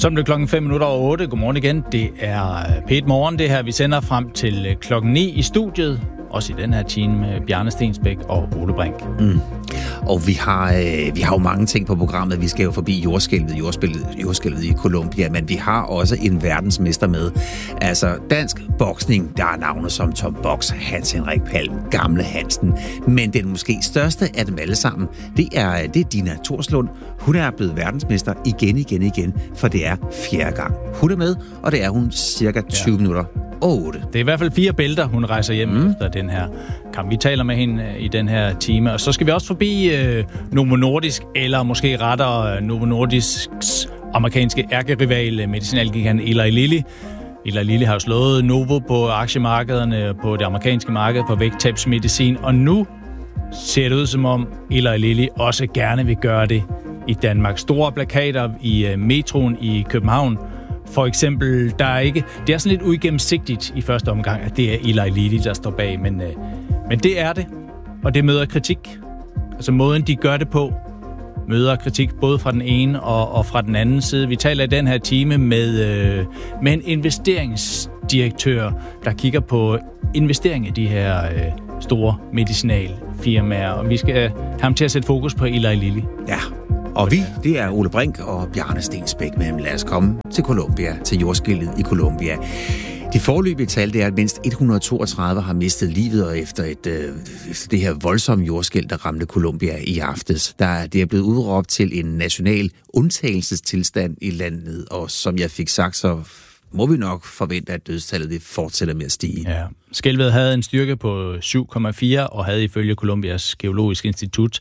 Så er det 7:05. Godmorgen igen. Det er P1 Morgen, det her. Vi sender frem til 9:00 i studiet. Også i den her time med Bjarne Stensbæk og Ole Brink. Og vi har jo mange ting på programmet. Vi skal jo forbi jordskælvet i Colombia, men vi har også en verdensmester med. Altså dansk boksning, der er navne som Tom Box, Hans Henrik Palm, Gamle Hansen. Men den måske største af dem alle sammen, det er Dina Thorslund. Hun er blevet verdensmester igen, for det er 4. gang. Hun er med, og det er hun cirka 20 minutter. 8. Det er i hvert fald 4 bælter, hun rejser hjem efter den her kamp. Vi taler med hende i den her time, og så skal vi også forbi Novo Nordisk, eller måske rettere Novo Nordisks amerikanske ærkerival, medicinalgigant Eli Lilly. Eli Lilly har jo slået Novo på aktiemarkederne, på det amerikanske marked for vægttabsmedicin, og nu ser det ud som om Eli Lilly også gerne vil gøre det i Danmark. Store plakater i metroen i København. For eksempel, det er sådan lidt uigennemsigtigt i første omgang, at det er Eli Lilly, der står bag, men det er det, og det møder kritik. Altså måden, de gør det på, møder kritik både fra den ene og fra den anden side. Vi taler i den her time med en investeringsdirektør, der kigger på investering i de her store medicinalfirmaer, og vi skal have ham til at sætte fokus på Eli Lilly. Ja. Og det er Ole Brink og Bjarne Stensbæk, men lad os komme til Colombia, til jordskælvet i Colombia. De foreløbige tal, det er, at mindst 132 har mistet livet, og efter det her voldsomme jordskælv, der ramte Colombia i aftes, det er blevet udråbt til en national undtagelsestilstand i landet, og som jeg fik sagt, så må vi nok forvente, at dødstallet det fortsætter med at stige. Ja. Skælvet havde en styrke på 7,4 og havde ifølge Colombias Geologiske Institut,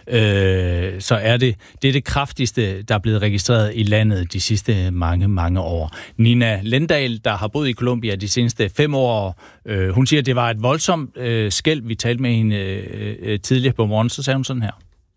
så er det det kraftigste, der er blevet registreret i landet de sidste mange år. Nina Lendahl, der har boet i Colombia de seneste 5 år, hun siger, at det var et voldsomt skælv. Vi talte med hende tidligere på morgen, så sagde hun sådan her.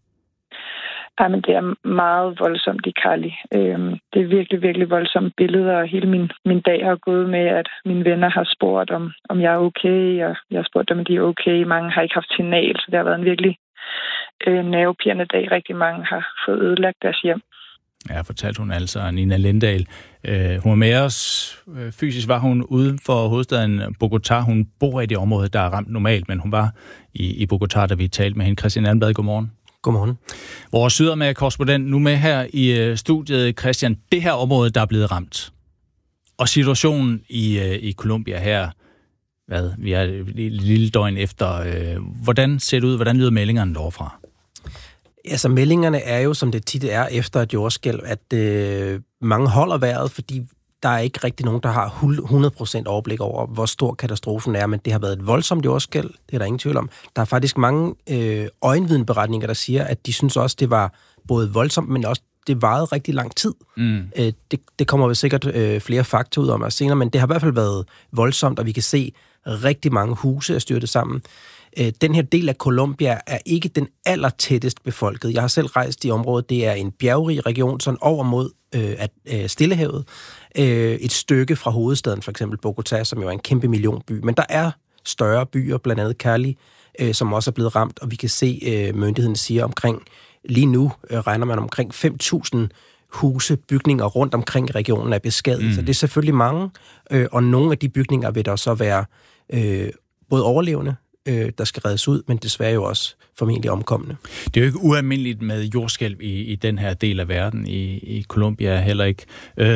Ej, men det er meget voldsomt i Cali. Det er virkelig, virkelig voldsomme billeder, og hele min dag har gået med, at mine venner har spurgt, om jeg er okay, og jeg har spurgt dem, om de er okay. Mange har ikke haft signal, så det har været en virkelig nervepirrende dag. Rigtig mange har fået ødelagt deres hjem. Ja, fortalte hun altså, Nina Lendahl. Hun var med os. Fysisk var hun uden for hovedstaden Bogotá. Hun bor i det område, der er ramt normalt, men hun var i Bogotá, da vi talte med hende. Christian Almblad, godmorgen. Godmorgen. Vores Sydamerika-korrespondent nu med her i studiet. Christian, det her område, der er blevet ramt, og situationen i Colombia her, vi er et lille døgn efter. Hvordan ser det ud? Hvordan lyder meldingerne derfra? Altså, meldingerne er jo, som det tit er efter et jordskælv, at mange holder vejret, fordi der er ikke rigtig nogen, der har 100% overblik over, hvor stor katastrofen er, men det har været et voldsomt jordskælv, det er der ingen tvivl om. Der er faktisk mange øjenvidenberetninger, der siger, at de synes også, det var både voldsomt, men også det varede rigtig lang tid. Det kommer vi sikkert flere fakta ud om senere, men det har i hvert fald været voldsomt, og vi kan se rigtig mange huse er styrtet sammen. Den her del af Colombia er ikke den allertættest befolket. Jeg har selv rejst i området. Det er en bjergrig region, sådan over mod Stillehavet. Et stykke fra hovedstaden, for eksempel Bogotá, som jo er en kæmpe millionby. Men der er større byer, blandt andet Cali, som også er blevet ramt, og vi kan se, myndigheden siger lige nu regner man omkring 5.000 huse, bygninger rundt omkring regionen er beskadiget. Så det er selvfølgelig mange, og nogle af de bygninger vil der så være både overlevende, der skal reddes ud, men desværre jo også formentlig omkommende. Det er jo ikke ualmindeligt med jordskælv i den her del af verden, i Colombia heller ikke.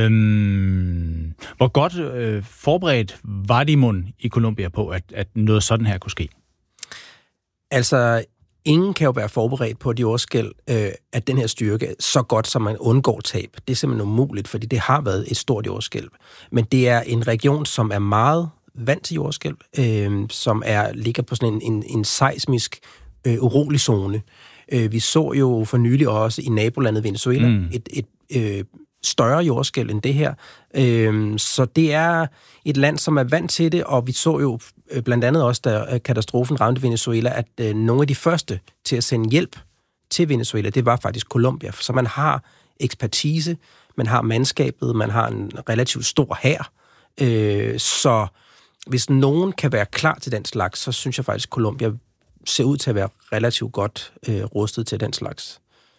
Hvor godt forberedt var de mon i Colombia på, at noget sådan her kunne ske? Altså, ingen kan jo være forberedt på et jordskælv af den her styrke så godt, som man undgår tab. Det er simpelthen umuligt, fordi det har været et stort jordskælv. Men det er en region, som er meget vant til jordskælv, som ligger på sådan en seismisk urolig zone. Vi så jo for nylig også i nabolandet Venezuela et større jordskælv end det her. Så det er et land, som er vant til det, og vi så jo blandt andet også, da katastrofen ramte Venezuela, at nogle af de første til at sende hjælp til Venezuela, det var faktisk Colombia. Så man har ekspertise, man har mandskabet, man har en relativt stor hær. Så hvis nogen kan være klar til den slags, så synes jeg faktisk, at Colombia ser ud til at være relativt godt rustet til den slags.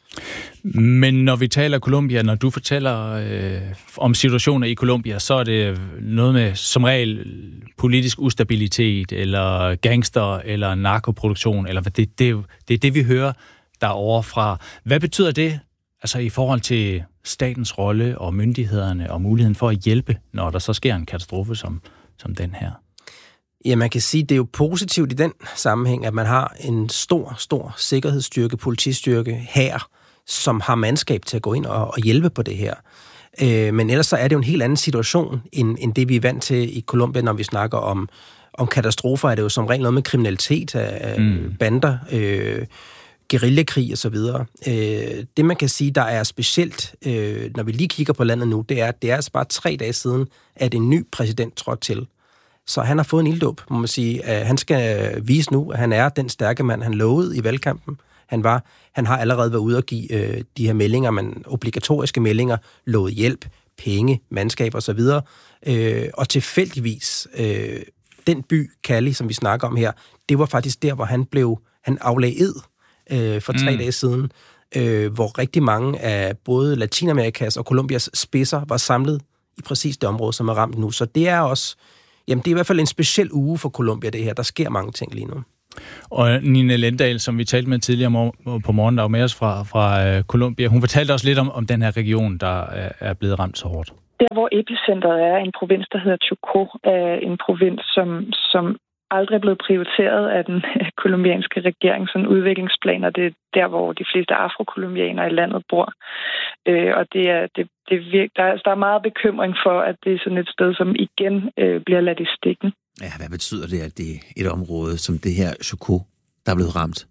Men når vi taler Colombia, når du fortæller om situationer i Colombia, så er det noget med som regel politisk ustabilitet, eller gangster, eller narkoproduktion, eller det er det, vi hører derovre fra. Hvad betyder det altså i forhold til statens rolle og myndighederne og muligheden for at hjælpe, når der så sker en katastrofe som den her? Ja, man kan sige, at det er jo positivt i den sammenhæng, at man har en stor sikkerhedsstyrke, politistyrke, hær, som har mandskab til at gå ind og hjælpe på det her. Men ellers så er det jo en helt anden situation, end det vi er vant til i Colombia, når vi snakker om katastrofer. Er det jo som regel noget med kriminalitet af bander, guerillakrig og så videre. Det man kan sige, der er specielt, når vi lige kigger på landet nu, det er altså bare 3 dage siden, at en ny præsident trådte til. Så han har fået en ilddåb, må man sige. Han skal vise nu, at han er den stærke mand, han lovede i valgkampen. Han har allerede været ude og give de her meldinger, obligatoriske meldinger, lovet hjælp, penge, mandskab og så videre. Og tilfældigvis, den by, Cali, som vi snakker om her, det var faktisk der, hvor han aflagde ed for 3 dage siden, hvor rigtig mange af både Latinamerikas og Colombias spidser var samlet i præcis det område, som er ramt nu. Så det er også, det er i hvert fald en speciel uge for Colombia, det her. Der sker mange ting lige nu. Og Nina Lendahl, som vi talte med tidligere på morgen, der var med os fra Colombia, hun fortalte også lidt om den her region, der er blevet ramt så hårdt. Der, hvor epicentret er, en provins, der hedder Chocó, er en provins, som aldrig er blevet prioriteret af den kolumbianske regering, sådan udviklingsplaner. Det er der, hvor de fleste afrokolumbianere i landet bor. Og der er meget bekymring for, at det er sådan et sted, som igen bliver ladt i stikken. Ja, hvad betyder det, at det er et område som det her Chocó, der er blevet ramt?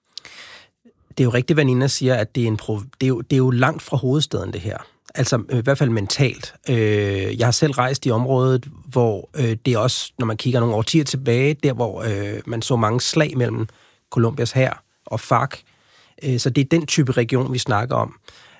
Det er jo rigtigt, hvad Nina siger, at det er jo langt fra hovedstaden, det her. Altså i hvert fald mentalt. Jeg har selv rejst i området, hvor det er også, når man kigger nogle årtier tilbage, der hvor man så mange slag mellem Colombias hær og FARC. Så det er den type region, vi snakker om.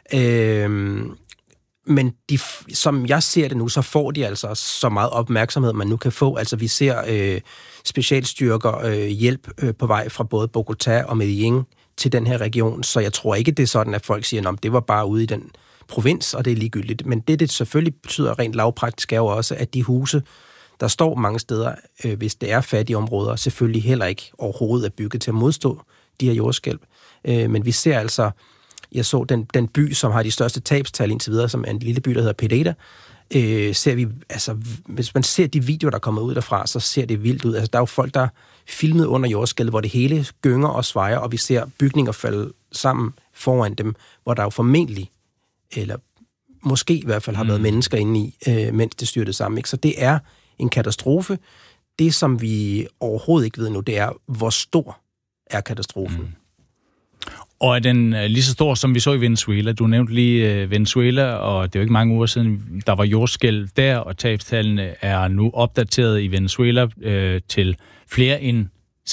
Men som jeg ser det nu, så får de altså så meget opmærksomhed, man nu kan få. Altså vi ser specialstyrker hjælp på vej fra både Bogotá og Medellín til den her region. Så jeg tror ikke, det er sådan, at folk siger, at det var bare ude i den provins, og det er ligegyldigt. Men det selvfølgelig betyder rent lavpraktisk er jo også, at de huse, der står mange steder, hvis det er fattige områder, selvfølgelig heller ikke overhovedet er bygget til at modstå de her jordskælv. Men vi ser altså, jeg så den by, som har de største tabstal indtil videre, som er en lille by, der hedder Pereira, ser vi, altså hvis man ser de videoer, der kommer ud derfra, så ser det vildt ud. Altså der er jo folk, der filmet under jordskælvet, hvor det hele gynger og svejer, og vi ser bygninger falde sammen foran dem, hvor der jo formentlig eller måske i hvert fald har været mennesker inde i, mens det styrtede sammen. Ikke? Så det er en katastrofe. Det, som vi overhovedet ikke ved nu, det er, hvor stor er katastrofen. Og er den lige så stor, som vi så i Venezuela? Du nævnte lige Venezuela, og det er jo ikke mange uger siden, der var jordskælv der, og tabstallene er nu opdateret i Venezuela til flere end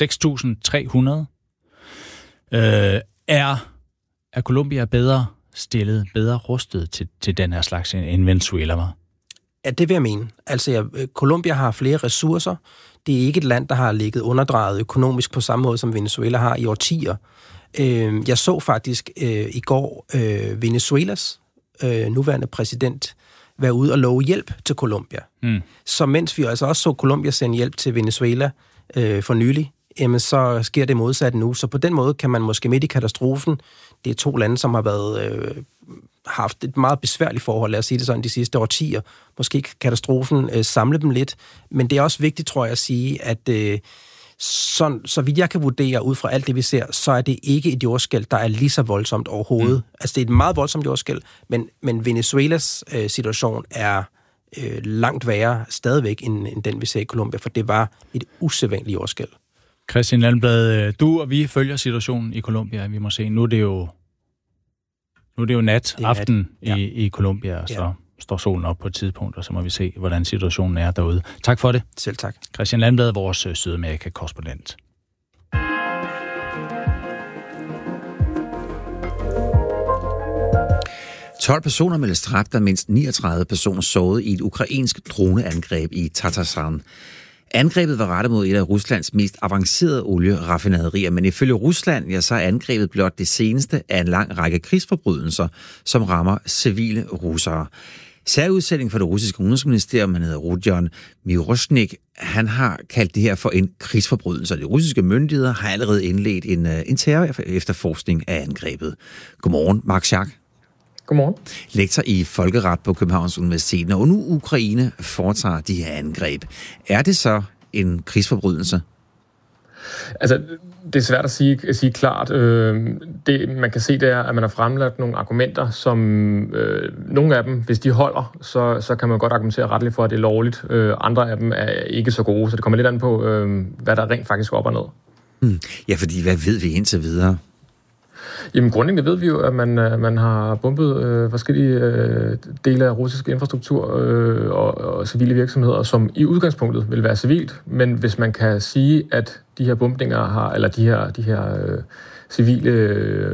6.300. Er Colombia bedre stillet, bedre rustet til den her slags, end Venezuela var? Ja, det vil jeg mene. Altså, Colombia har flere ressourcer. Det er ikke et land, der har ligget underdrejet økonomisk på samme måde, som Venezuela har i årtier. Jeg så faktisk i går Venezuelas nuværende præsident være ude og love hjælp til Colombia. Så mens vi altså også så Colombia sende hjælp til Venezuela for nylig, jamen så sker det modsatte nu. Så på den måde kan man måske midt i katastrofen, det er 2 lande, som har været haft et meget besværligt forhold, lad os sige det sådan, de sidste årtier. Måske kan katastrofen samle dem lidt, men det er også vigtigt, tror jeg, at sige, at så vidt jeg kan vurdere ud fra alt det, vi ser, så er det ikke et jordskælv, der er lige så voldsomt overhovedet. Altså det er et meget voldsomt jordskælv, men Venezuelas situation er langt værre stadigvæk, end den, vi ser i Colombia, for det var et usædvanligt jordskælv. Christian Landblad, du og vi følger situationen i Colombia. Vi må se, nu er det jo aften i Colombia, og så står solen op på et tidspunkt, og så må vi se, hvordan situationen er derude. Tak for det. Selv tak. Christian Landblad, vores Sydamerika-korrespondent. ...12 personer meldes dræbt, og mindst 39 personer såret i et ukrainsk droneangreb i Tatarstan. Angrebet var rettet mod et af Ruslands mest avancerede olieraffinaderier, men ifølge Rusland, ja, så er angrebet blot det seneste af en lang række krigsforbrydelser, som rammer civile russere. Særudsending for det russiske udenrigsministerium, han hedder Rodion Miroshnik, han har kaldt det her for en krigsforbrydelse. De russiske myndigheder har allerede indledt en terror-efterforskning af angrebet. Godmorgen, Mark Schack. Godmorgen. Lektor i folkeret på Københavns Universitet. Og nu Ukraine foretager de her angreb. Er det så en krigsforbrydelse? Altså, det er svært at sige klart. Det, man kan se, det er, at man har fremlagt nogle argumenter, som nogle af dem, hvis de holder, så kan man godt argumentere retligt for, at det er lovligt. Andre af dem er ikke så gode, så det kommer lidt an på, hvad der rent faktisk op og ned. Ja, fordi hvad ved vi indtil videre? Jamen grundlæggende ved vi jo, at man har bombet forskellige dele af russisk infrastruktur og civile virksomheder, som i udgangspunktet vil være civilt. Men hvis man kan sige, at de her bombninger har, eller de her civile,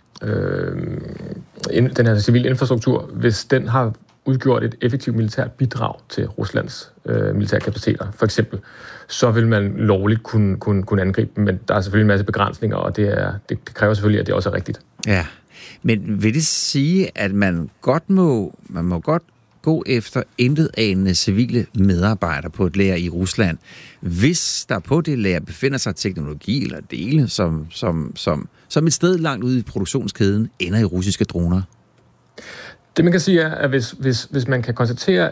den her civile infrastruktur, hvis den har udgjort et effektivt militært bidrag til Ruslands militære kapaciteter, for eksempel, så vil man lovligt kunne angribe dem, men der er selvfølgelig en masse begrænsninger, og det kræver selvfølgelig, at det også er rigtigt. Ja, men vil det sige, at man må godt gå efter intetanende civile medarbejdere på et lager i Rusland, hvis der på det lager befinder sig teknologi eller dele, som et sted langt ude i produktionskæden ender i russiske droner? Det man kan sige er, at hvis man kan konstatere,